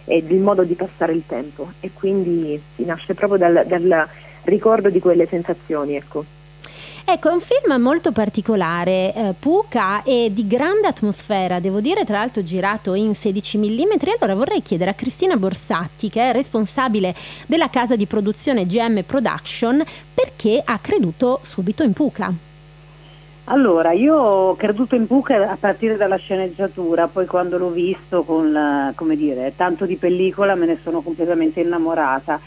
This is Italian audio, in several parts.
e il modo di passare il tempo, e quindi si nasce proprio dal ricordo di quelle sensazioni, ecco. Ecco, è un film molto particolare, Puka, e di grande atmosfera, devo dire, tra l'altro girato in 16 mm. Allora vorrei chiedere a Cristina Borsatti, che è responsabile della casa di produzione GM Production, perché ha creduto subito in Puka. Allora, io ho creduto in Puka a partire dalla sceneggiatura, poi quando l'ho visto con, come dire, tanto di pellicola me ne sono completamente innamorata.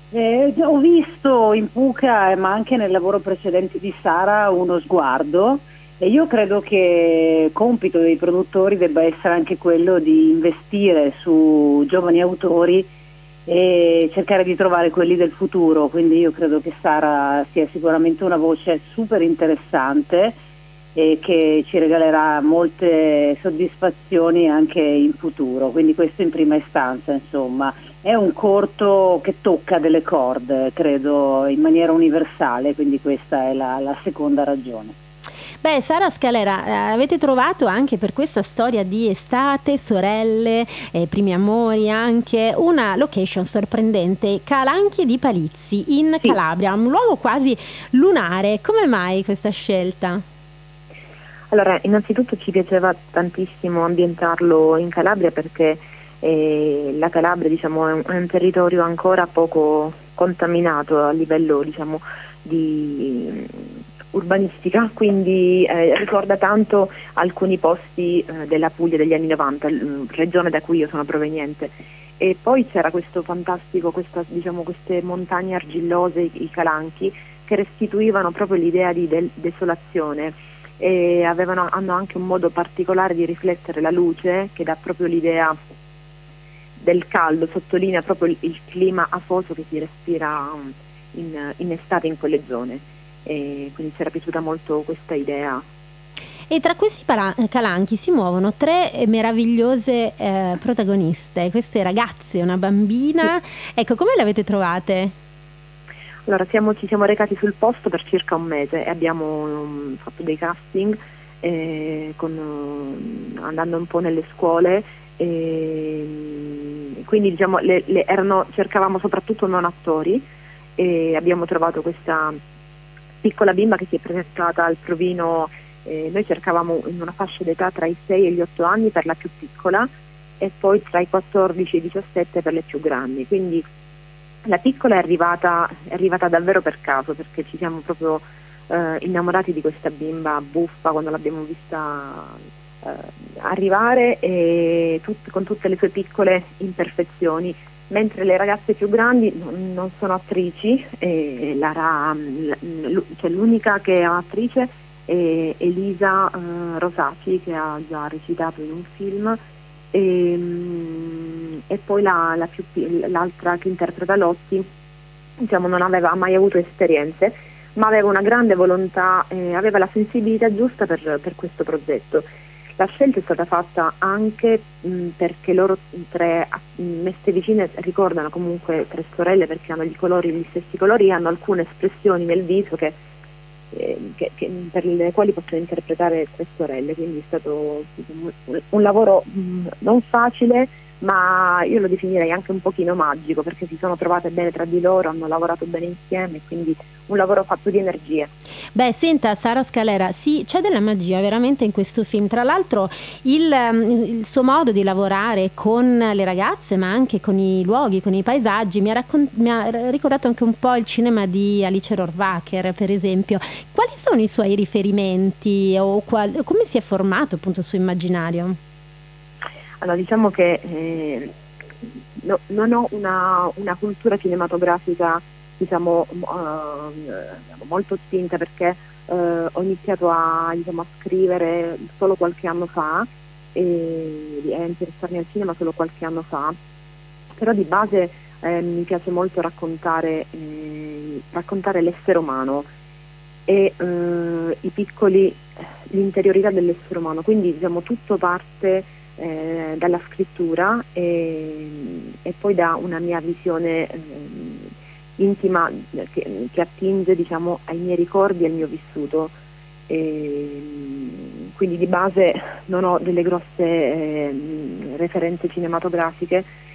Ho visto in Puka, ma anche nel lavoro precedente di Sara, uno sguardo, e io credo che compito dei produttori debba essere anche quello di investire su giovani autori e cercare di trovare quelli del futuro, quindi io credo che Sara sia sicuramente una voce super interessante e che ci regalerà molte soddisfazioni anche in futuro, quindi questo in prima istanza, insomma. È un corto che tocca delle corde, credo, in maniera universale, quindi questa è la seconda ragione. Beh, Sara Scalera, avete trovato anche per questa storia di estate, sorelle, primi amori, anche una location sorprendente, Calanchi di Palizzi in Sì. Calabria, un luogo quasi lunare. Come mai questa scelta? Allora, innanzitutto ci piaceva tantissimo ambientarlo in Calabria perché la Calabria, diciamo, è un territorio ancora poco contaminato a livello, diciamo, di urbanistica, quindi ricorda tanto alcuni posti della Puglia degli anni 90, regione da cui io sono proveniente. E poi c'era questo fantastico, diciamo, queste montagne argillose, i Calanchi, che restituivano proprio l'idea di desolazione, e hanno anche un modo particolare di riflettere la luce che dà proprio l'idea del caldo, sottolinea proprio il clima afoso che si respira in estate in quelle zone, e quindi ci era piaciuta molto questa idea. E tra questi calanchi si muovono tre meravigliose protagoniste, queste ragazze, una bambina. Ecco, come le avete trovate? Allora, ci siamo recati sul posto per circa un mese e abbiamo fatto dei casting andando un po' nelle scuole, quindi diciamo cercavamo soprattutto non attori, e abbiamo trovato questa piccola bimba che si è presentata al provino. Noi cercavamo in una fascia d'età tra i 6 e gli 8 anni per la più piccola e poi tra i 14 e i 17 per le più grandi, quindi la piccola è arrivata davvero per caso, perché ci siamo proprio innamorati di questa bimba buffa quando l'abbiamo vista arrivare, e con tutte le sue piccole imperfezioni, mentre le ragazze più grandi non sono attrici, cioè l'unica che è attrice è Elisa Rosati, che ha già recitato in un film, e poi l'altra che interpreta Lotti, diciamo, non aveva mai avuto esperienze, ma aveva una grande volontà, aveva la sensibilità giusta per questo progetto. La scelta è stata fatta anche perché loro tre messe vicine ricordano comunque tre sorelle, perché hanno gli stessi colori, hanno alcune espressioni nel viso per le quali possono interpretare tre sorelle, quindi è stato, diciamo, un lavoro non facile, ma io lo definirei anche un pochino magico, perché si sono trovate bene tra di loro, hanno lavorato bene insieme, quindi un lavoro fatto di energie. Beh, senta Sara Scalera, sì, c'è della magia veramente in questo film. Tra l'altro il suo modo di lavorare con le ragazze, ma anche con i luoghi, con i paesaggi, mi ha ricordato anche un po' il cinema di Alice Rohrwacher, per esempio. Quali sono i suoi riferimenti o come si è formato appunto il suo immaginario? Allora, diciamo che non ho una cultura cinematografica, diciamo, molto spinta, perché ho iniziato diciamo, a scrivere solo qualche anno fa e a interessarmi al cinema solo qualche anno fa, però di base mi piace molto raccontare l'essere umano e l'interiorità dell'essere umano, quindi diciamo tutto parte dalla scrittura e poi da una mia visione intima che attinge, diciamo, ai miei ricordi e al mio vissuto. Quindi di base non ho delle grosse referenze cinematografiche,